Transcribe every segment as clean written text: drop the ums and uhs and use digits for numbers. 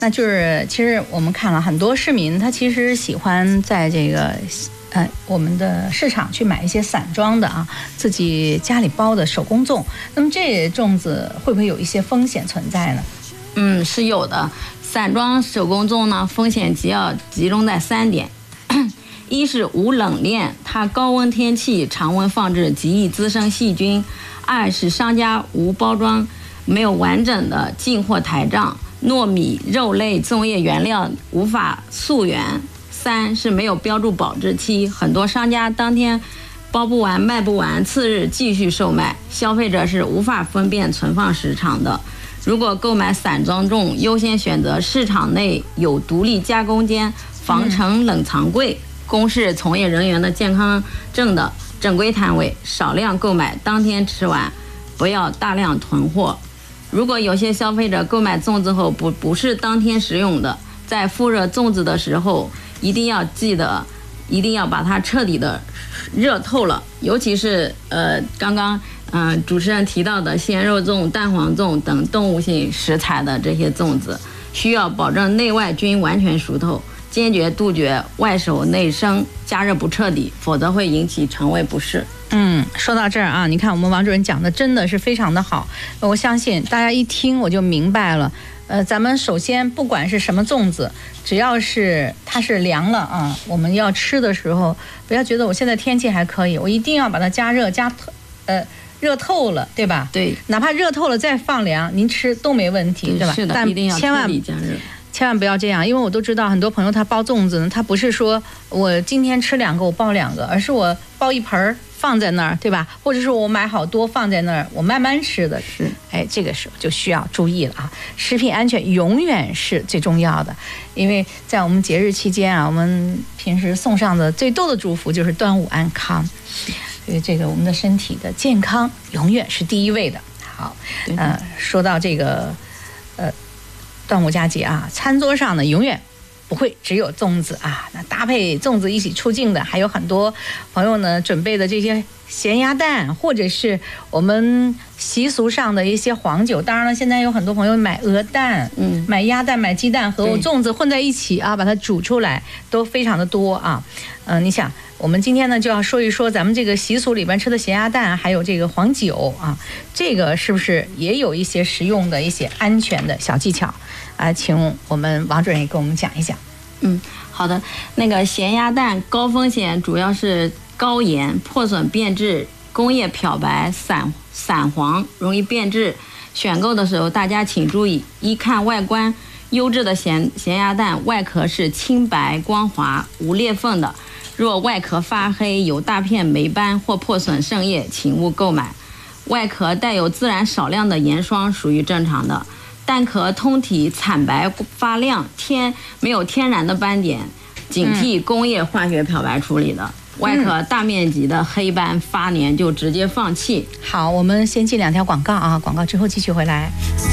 那就是其实我们看了很多市民，他其实喜欢在这个我们的市场去买一些散装的啊，自己家里包的手工粽。那么这粽子会不会有一些风险存在呢？ 是有的。散装手工粽呢，风险要集中在3点：一是无冷链，它高温天气常温放置极易滋生细菌；二是商家无包装，没有完整的进货台账，糯米、肉类、粽叶原料无法溯源；三是没有标注保质期，很多商家当天包不完卖不完，次日继续售卖，消费者是无法分辨存放时长的。如果购买散装粽，优先选择市场内有独立加工间、防尘冷藏柜、公示从业人员的健康证的正规摊位，少量购买，当天吃完，不要大量囤货。如果有些消费者购买粽子后不是当天食用的，在复热粽子的时候，一定要记得，一定要把它彻底的热透了，尤其是刚刚主持人提到的鲜肉粽、蛋黄粽等动物性食材的这些粽子，需要保证内外均完全熟透，坚决杜绝外熟内生，加热不彻底，否则会引起肠胃不适。 说到这儿啊，你看我们王主任讲的真的是非常的好，我相信大家一听我就明白了。咱们首先不管是什么粽子，只要是它是凉了啊，我们要吃的时候，不要觉得我现在天气还可以，我一定要把它加热热透了，对吧？ 对， 哪怕热透了再放凉，您吃都没问题，对吧？ 是的， 但一定要千万彻底加热。 千万不要这样，因为我都知道很多朋友他包粽子呢，他不是说我今天吃2个我包2个，而是我包一盆放在那儿，对吧？或者是我买好多放在那儿，我慢慢吃的。 是， 这个时候就需要注意了啊！食品安全永远是最重要的，因为在我们节日期间啊，我们平时送上的最多的祝福就是端午安康，所以这个我们的身体的健康永远是第一位的。好，说到这个端午佳节啊，餐桌上呢永远不会只有粽子啊，那搭配粽子一起出镜的还有很多朋友呢准备的这些咸鸭蛋，或者是我们习俗上的一些黄酒。当然了，现在有很多朋友买鹅蛋，买鸭蛋、买鸡蛋和粽子混在一起啊，把它煮出来，都非常的多啊。你想，我们今天呢就要说一说咱们这个习俗里边吃的咸鸭蛋，还有这个黄酒啊，这个是不是也有一些实用的一些安全的小技巧啊？请我们王主任也给我们讲一讲。 好的。那个咸鸭蛋高风险主要是高盐、破损变质、工业漂白、散黄，容易变质。选购的时候大家请注意：一看外观，优质的咸鸭蛋外壳是清白光滑无裂缝的，若外壳发黑有大片霉斑或破损渗液，请勿购买。外壳带有自然少量的盐霜属于正常的。蛋壳通体惨白发亮，没有天然的斑点，警惕工业化学漂白处理的。外壳大面积的黑斑发黏就直接放弃。 好，我们先进2条广告啊，广告之后继续回来。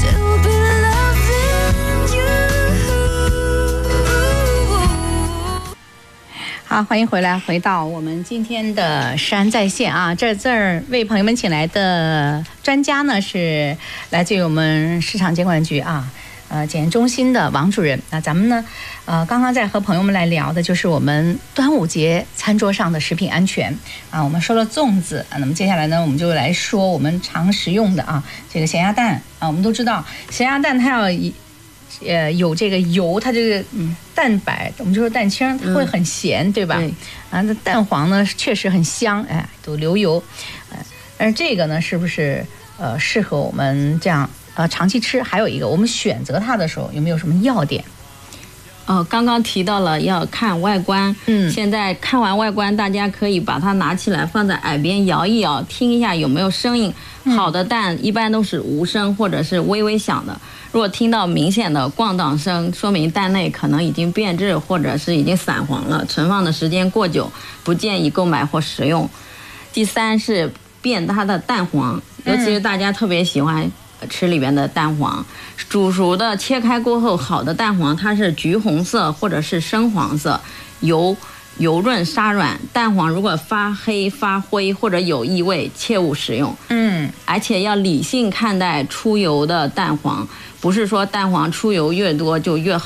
好，欢迎回来，回到我们今天的食安在线啊。这儿为朋友们请来的专家呢是来自于我们市场监管局啊，检验中心的王主任。那咱们呢，刚刚在和朋友们来聊的就是我们端午节餐桌上的食品安全啊。我们说了粽子啊，那么接下来呢，我们就来说我们常食用的啊，这个咸鸭蛋啊。我们都知道咸鸭蛋它要有这个油，它这个蛋白，我们就说蛋清，它会很咸，对吧？ 对。 那蛋黄呢，确实很香，都流油。但是这个呢，是不是适合我们这样长期吃？还有一个，我们选择它的时候有没有什么要点？ 刚刚提到了要看外观，现在看完外观，大家可以把它拿起来放在耳边摇一摇，听一下有没有声音。好的蛋一般都是无声或者是微微响的，如果听到明显的咣当声，说明蛋内可能已经变质或者是已经散黄了，存放的时间过久，不建议购买或食用。第三是辨它的蛋黄，尤其是大家特别喜欢吃里边的蛋黄，煮熟的切开过后，好的蛋黄它是橘红色或者是深黄色，油润沙软。蛋黄如果发黑发灰或者有异味，切勿食用。而且要理性看待出油的蛋黄，不是说蛋黄出油越多就越好。